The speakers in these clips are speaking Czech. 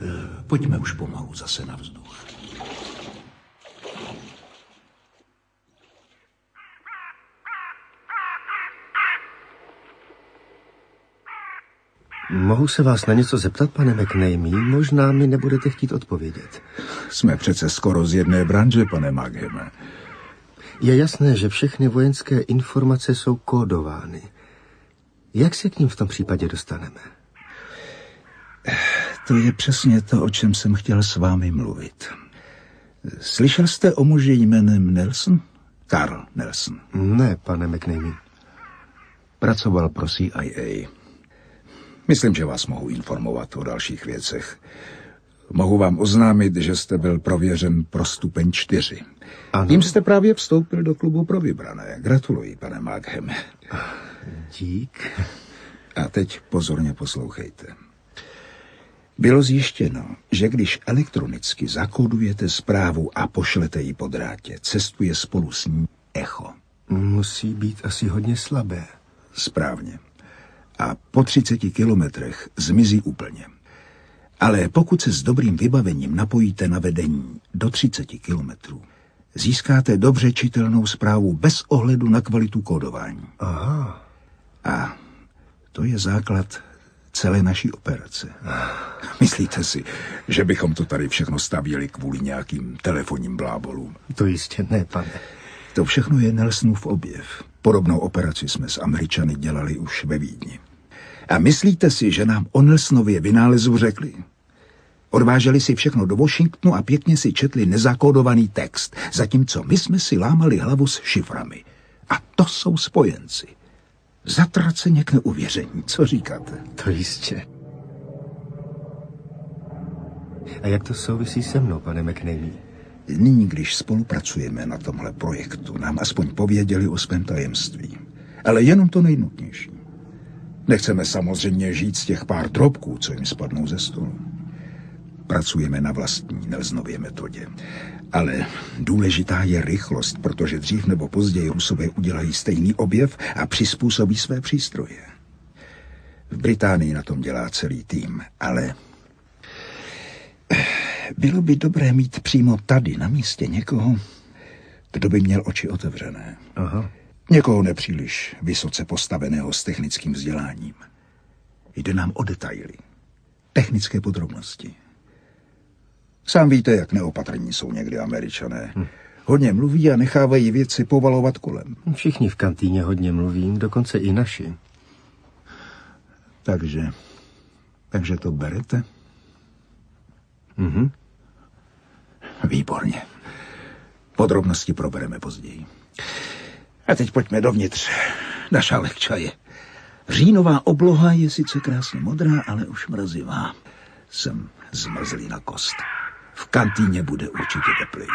Pojďme už pomalu zase na vzduch. Mohu se vás na něco zeptat, pane McNamee? Možná mi nebudete chtít odpovědět. Jsme přece skoro z jedné branže, pane Markhame. Je jasné, že všechny vojenské informace jsou kódovány. Jak se k ním v tom případě dostaneme? To je přesně to, o čem jsem chtěl s vámi mluvit. Slyšel jste o muži jménem Nelson? Carl Nelson. Ne, pane McNamee. Pracoval pro CIA. Myslím, že vás mohu informovat o dalších věcech. Mohu vám oznámit, že jste byl prověřen pro stupeň 4. Ano. Tím jste právě vstoupil do klubu pro vybrané. Gratuluji, pane Markhame. Dík. A teď pozorně poslouchejte. Bylo zjištěno, že když elektronicky zakódujete zprávu a pošlete ji po drátě, cestuje spolu s ní echo. Musí být asi hodně slabé. Správně. A po 30 kilometrech zmizí úplně. Ale pokud se s dobrým vybavením napojíte na vedení do 30 kilometrů, získáte dobře čitelnou zprávu bez ohledu na kvalitu kódování. Aha. A to je základ celé naší operace. Myslíte si, že bychom to tady všechno stavěli kvůli nějakým telefonním blábolům? To jistě ne, pane. To všechno je Nelsonův objev. Podobnou operaci jsme s Američany dělali už ve Vídni. A myslíte si, že nám o Nelsonově vynálezu řekli? Odváželi si všechno do Washingtonu a pěkně si četli nezakódovaný text, zatímco my jsme si lámali hlavu s šiframi. A to jsou spojenci. Zatraceně k neuvěření. Co říkáte? To jistě. A jak to souvisí se mnou, pane McNamee? Nyní, když spolupracujeme na tomhle projektu, nám aspoň pověděli o svém tajemství. Ale jenom to nejnutnější. Nechceme samozřejmě žít z těch pár drobků, co jim spadnou ze stolu. Pracujeme na vlastní Nelsonově metodě. Ale důležitá je rychlost, protože dřív nebo později Rusové udělají stejný objev a přizpůsobí své přístroje. V Británii na tom dělá celý tým, ale bylo by dobré mít přímo tady na místě někoho, kdo by měl oči otevřené. Aha. Někoho nepříliš vysoce postaveného s technickým vzděláním. Jde nám o detaily, technické podrobnosti. Sám víte, jak neopatrní jsou někdy Američané. Hodně mluví a nechávají věci povalovat kolem. Všichni v kantýně hodně mluví, dokonce i naši. Takže to berete? Mhm. Výborně. Podrobnosti probereme později. A teď pojďme dovnitř na šálek čaje. Říjnová obloha je sice krásně modrá, ale už mrazivá. Jsem zmrzlý na kost. V kantýně bude určitě teplý.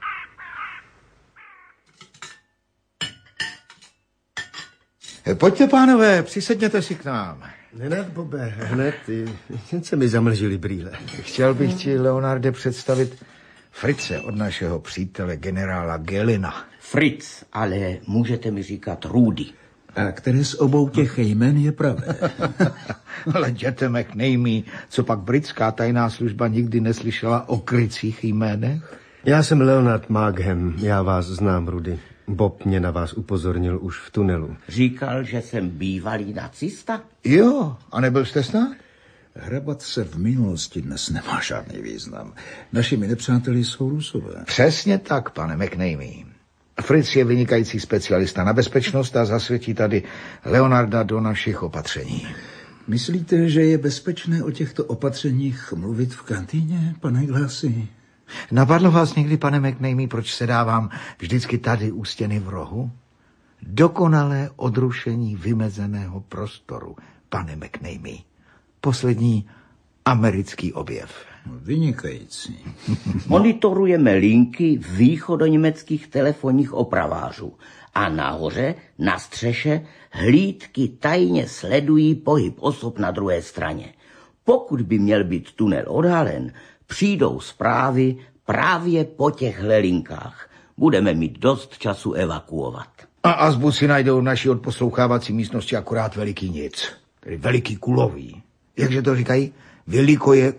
Pojďte, pánové, přisedněte si k nám. Hned, Bobe, hned. Jen se mi zamlžily brýle. Chtěl bych ti, Leonarde, představit Fritze od našeho přítele generála Gelina. Fritz, ale můžete mi říkat Rudy. A které z obou těch jmen je pravé? Ale jděte, McNamee, co pak britská tajná služba nikdy neslyšela o krycích jménech? Já jsem Leonard Markham, já vás znám, Rudy. Bob mě na vás upozornil už v tunelu. Říkal, že jsem bývalý nacista? Jo, a nebyl jste snad? Hrabat se v minulosti dnes nemá žádný význam. Našimi nepřáteli jsou Rusové. Přesně tak, pane McNamee. Fritz je vynikající specialista na bezpečnost a zasvětí tady Leonarda do našich opatření. Myslíte, že je bezpečné o těchto opatřeních mluvit v kantýně, pane Glassy? Napadlo vás někdy, pane McNamee, proč se dávám vždycky tady u stěny v rohu? Dokonalé odrušení vymezeného prostoru, pane McNamee. Poslední americký objev. Vynikající. Monitorujeme linky východoněmeckých telefonních opravářů a nahoře, na střeše, hlídky tajně sledují pohyb osob na druhé straně. Pokud by měl být tunel odhalen, přijdou zprávy právě po těchto linkách. Budeme mít dost času evakuovat. A azbu si najdou v naší odposlouchávací místnosti akorát veliký nic, tedy veliký kulový. Jakže to říkají? Velikoje